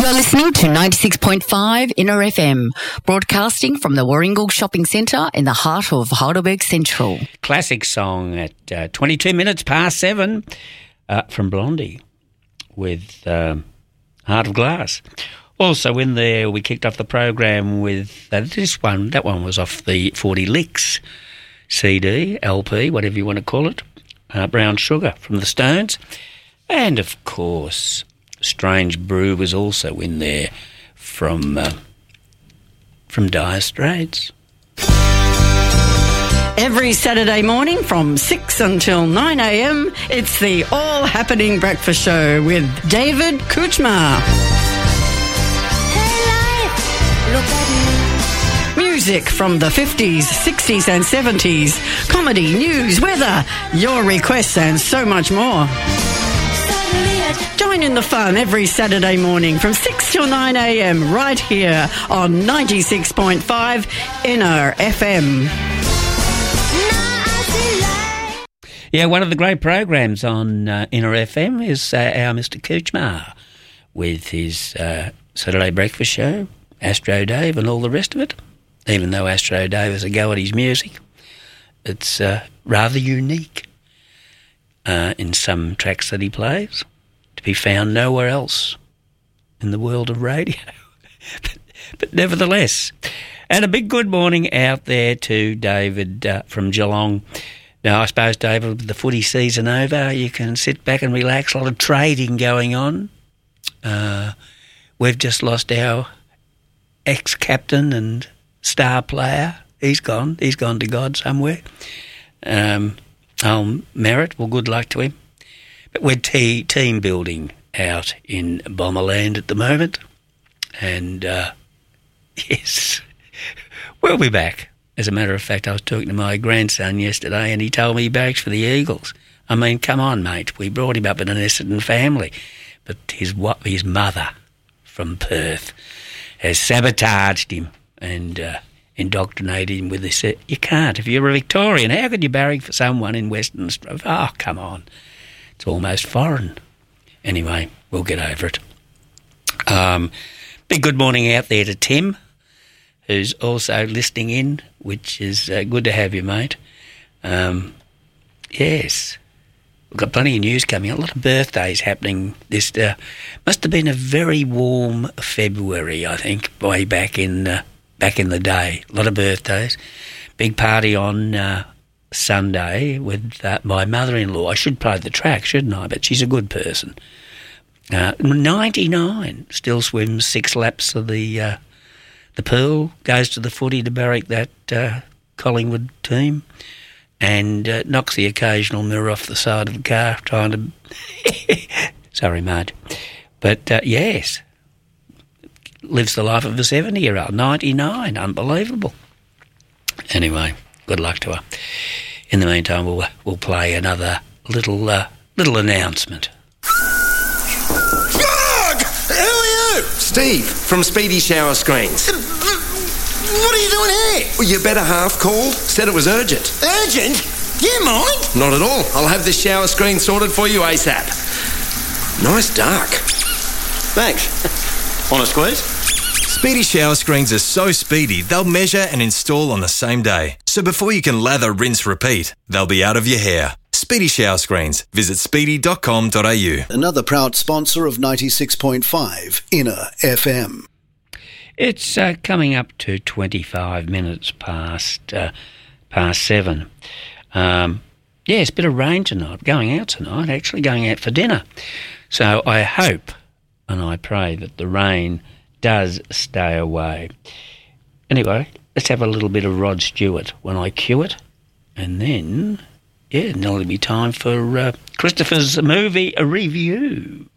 You're listening to 96.5 Inner FM, broadcasting from the Warringal Shopping Centre in the heart of Heidelberg Central. Classic song at 22 minutes past 7 from Blondie with Heart of Glass. Also in there, we kicked off the program with this one. That one was off the 40 Licks CD, LP, whatever you want to call it. Brown Sugar from the Stones. And, of course, Strange Brew was also in there from Dire Straits. Every Saturday morning from 6 until 9 a.m, it's the All Happening Breakfast Show with David Kuchma. Music from the 50s, 60s and 70s, comedy, news, weather, your requests and so much more. Join in the fun every Saturday morning from 6 till 9 a.m. right here on 96.5 Inner FM. Yeah, one of the great programs on Inner FM is our Mr. Kuchma with his Saturday breakfast show, Astro Dave and all the rest of it. Even though Astro Dave has a go at his music, it's rather unique in some tracks that he plays, to be found nowhere else in the world of radio. but nevertheless, and a big good morning out there to David from Geelong. Now, I suppose, David, with the footy season over, you can sit back and relax. A lot of trading going on. We've just lost our ex-captain and star player. He's gone. He's gone to God somewhere. I'll merit. Well, good luck to him. But we're team building out in Bomberland at the moment. And, yes, we'll be back. As a matter of fact, I was talking to my grandson yesterday and he told me he barracks for the Eagles. I mean, come on, mate. We brought him up in an Essendon family. But his mother from Perth has sabotaged him and indoctrinated him with this. You can't. If you're a Victorian, how could you barrack for someone in Western Australia? Oh, come on. It's almost foreign. Anyway, we'll get over it. Big good morning out there to Tim, who's also listening in, which is good to have you, mate. Yes, we've got plenty of news coming. A lot of birthdays happening. This must have been a very warm February, I think, way back in the day. A lot of birthdays. Big party on Sunday with my mother-in-law. I should play the track, shouldn't I? But she's a good person. 99, still swims 6 laps of the pool, goes to the footy to barrack that Collingwood team, and knocks the occasional mirror off the side of the car trying to... Sorry, Marge. But, yes, lives the life of a 70-year-old, 99, unbelievable. Anyway, good luck to her. In the meantime, we'll play another little announcement. Doug! Who are you? Steve, from Speedy Shower Screens. What are you doing here? Well, your better half called, said it was urgent. Urgent? Do you mind? Not at all. I'll have this shower screen sorted for you ASAP. Nice dark. Thanks. Want a squeeze? Speedy Shower Screens are so speedy, they'll measure and install on the same day. So before you can lather, rinse, repeat, they'll be out of your hair. Speedy Shower Screens. Visit speedy.com.au. Another proud sponsor of 96.5 Inner FM. It's coming up to 25 minutes past 7. Yes, a bit of rain tonight. Going out tonight, actually going out for dinner. So I hope and I pray that the rain does stay away. Anyway, let's have a little bit of Rod Stewart when I cue it. And then, yeah, it'll be time for Christopher's movie review.